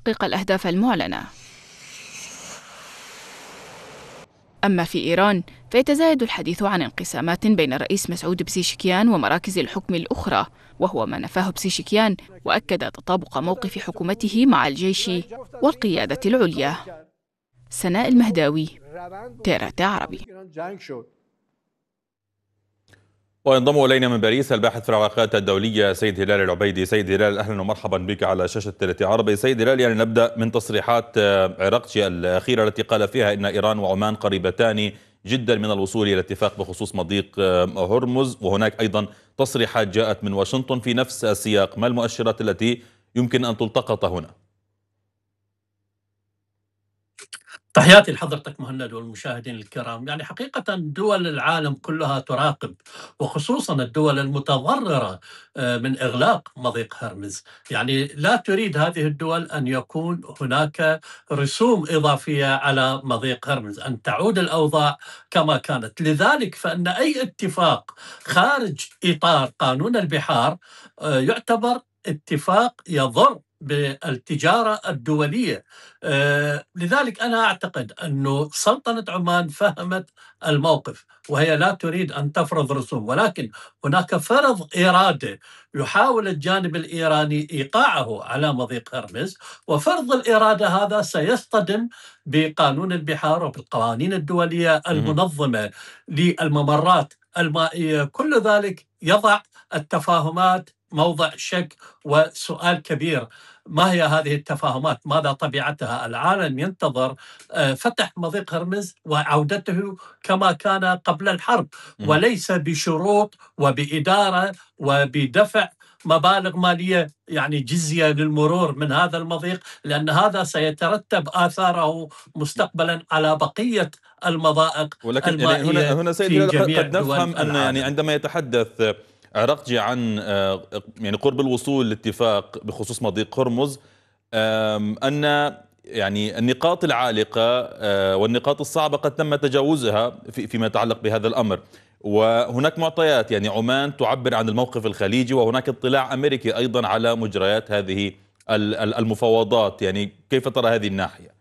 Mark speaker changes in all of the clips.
Speaker 1: تحقيق الأهداف المعلنة. أما في إيران فيتزايد الحديث عن انقسامات بين الرئيس مسعود بزيشكيان ومراكز الحكم الأخرى، وهو ما نفاه بزيشكيان، وأكد تطابق موقف حكومته مع الجيش والقيادة العليا. سناء المهداوي، TRT عربي.
Speaker 2: وينضم إلينا من باريس الباحث في العلاقات الدولية سيد هلال العبيدي. سيد هلال، أهلا ومرحبا بك على شاشة TRT عربي. سيد هلال، يعني نبدأ من تصريحات عراقجي الأخيرة التي قال فيها إن إيران وعمان قريبتان جدا من الوصول إلى اتفاق بخصوص مضيق هرمز، وهناك أيضا تصريحات جاءت من واشنطن في نفس السياق. ما المؤشرات التي يمكن أن تلتقط هنا؟
Speaker 3: تحياتي لحضرتك مهند والمشاهدين الكرام. يعني حقيقة دول العالم كلها تراقب، وخصوصا الدول المتضررة من إغلاق مضيق هرمز. يعني لا تريد هذه الدول أن يكون هناك رسوم إضافية على مضيق هرمز، أن تعود الأوضاع كما كانت. لذلك فإن أي اتفاق خارج إطار قانون البحار يعتبر اتفاق يضر بالتجارة الدولية. لذلك أنا أعتقد أن سلطنة عمان فهمت الموقف، وهي لا تريد أن تفرض رسوم، ولكن هناك فرض إرادة يحاول الجانب الإيراني إيقاعه على مضيق هرمز، وفرض الإرادة هذا سيصطدم بقانون البحار وبالقوانين الدولية المنظمة للممرات المائية. كل ذلك يضع التفاهمات موضع شك وسؤال كبير. ما هي هذه التفاهمات؟ ماذا طبيعتها؟ العالم ينتظر فتح مضيق هرمز وعودته كما كان قبل الحرب، وليس بشروط وبإدارة وبدفع مبالغ مالية، يعني جزية للمرور من هذا المضيق، لأن هذا سيترتب آثاره مستقبلا على بقية المضائق
Speaker 2: ولكن
Speaker 3: المائية.
Speaker 2: يعني هنا
Speaker 3: في
Speaker 2: سيد
Speaker 3: جميع
Speaker 2: قد نفهم أن يعني عندما يتحدث عراقجي عن يعني قرب الوصول لاتفاق بخصوص مضيق هرمز، أن يعني النقاط العالقة والنقاط الصعبة قد تم تجاوزها فيما يتعلق بهذا الأمر، وهناك معطيات. يعني عمان تعبر عن الموقف الخليجي، وهناك اطلاع أمريكي أيضا على مجريات هذه المفاوضات. يعني كيف ترى هذه الناحية؟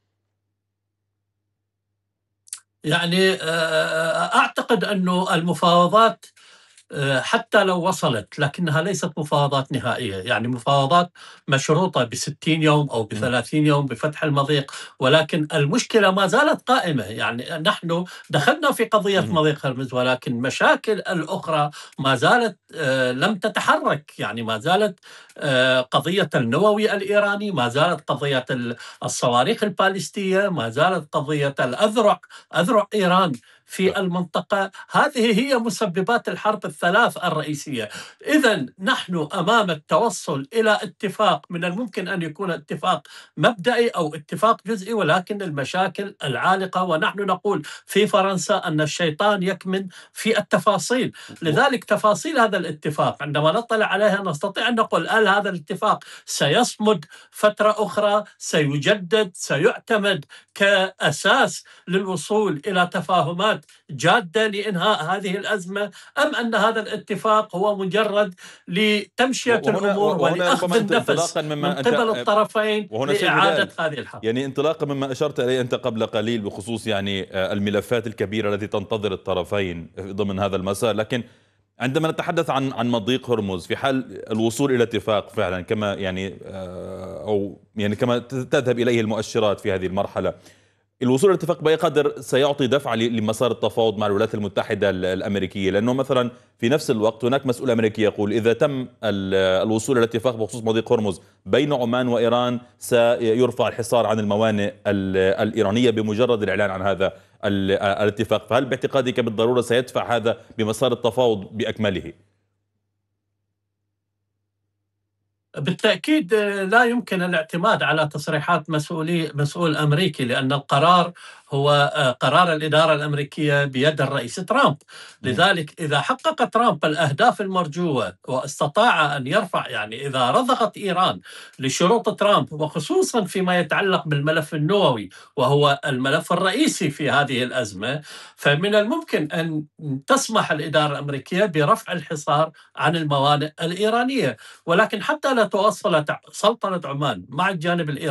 Speaker 3: يعني أعتقد أن المفاوضات حتى لو وصلت، لكنها ليست مفاوضات نهائية. يعني مفاوضات مشروطة ب60 يوم أو ب30 يوم بفتح المضيق، ولكن المشكلة ما زالت قائمة. يعني نحن دخلنا في قضية مضيق هرمز، ولكن مشاكل الأخرى ما زالت لم تتحرك. يعني ما زالت قضية النووي الإيراني، ما زالت قضية الصواريخ البالستية، ما زالت قضية أذرع إيران في المنطقة. هذه هي مسببات الحرب الثلاث الرئيسية. إذن نحن أمام التوصل إلى اتفاق، من الممكن أن يكون اتفاق مبدئي أو اتفاق جزئي، ولكن المشاكل العالقة، ونحن نقول في فرنسا أن الشيطان يكمن في التفاصيل. لذلك تفاصيل هذا الاتفاق عندما نطلع عليها نستطيع أن نقول هل هذا الاتفاق سيصمد فترة أخرى، سيجدد، سيعتمد كأساس للوصول إلى تفاهمات جادة لإنهاء هذه الأزمة، أم أن هذا الاتفاق هو مجرد لتمشية الأمور ولأخذ النفس من قبل الطرفين لإعادة هذه الحرب؟
Speaker 2: يعني انطلاقا مما أشرت إليه أنت قبل قليل بخصوص يعني الملفات الكبيرة التي تنتظر الطرفين ضمن هذا المسار، لكن عندما نتحدث عن مضيق هرمز، في حال الوصول إلى اتفاق فعلا كما يعني أو يعني كما تذهب إليه المؤشرات في هذه المرحلة، الوصول إلى اتفاق بأي قدر سيعطي دفعة لمسار التفاوض مع الولايات المتحدة الأمريكية؟ لأنه مثلا في نفس الوقت هناك مسؤول أمريكي يقول إذا تم الوصول إلى اتفاق بخصوص مضيق هرمز بين عمان وإيران سيرفع الحصار عن الموانئ الإيرانية بمجرد الإعلان عن هذا الاتفاق. فهل باعتقادك بالضرورة سيدفع هذا بمسار التفاوض بأكمله؟
Speaker 3: بالتأكيد لا يمكن الاعتماد على تصريحات مسؤول أمريكي، لأن القرار هو قرار الإدارة الأمريكية بيد الرئيس ترامب. لذلك إذا حقق ترامب الأهداف المرجوة واستطاع أن يرفع، يعني إذا رضخت إيران لشروط ترامب، وخصوصا فيما يتعلق بالملف النووي وهو الملف الرئيسي في هذه الأزمة، فمن الممكن أن تسمح الإدارة الأمريكية برفع الحصار عن الموانئ الإيرانية. ولكن حتى لا توصل سلطنة عمان مع الجانب الإيراني